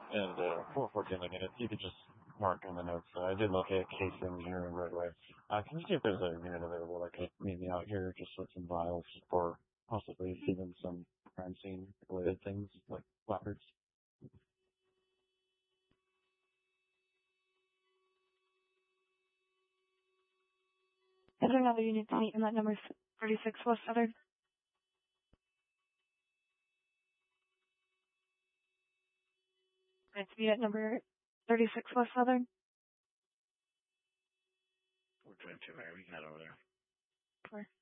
And 414 again, if you could just mark in the notes. I did locate a case engineering right away. Can you see if there's a unit available that could meet me out here just with some vials or possibly even some crime scene related things like placards? Is there another unit to meet in that number 36 West Southern? It's meet at number 36 West Southern. 422, we can head over there. Sure.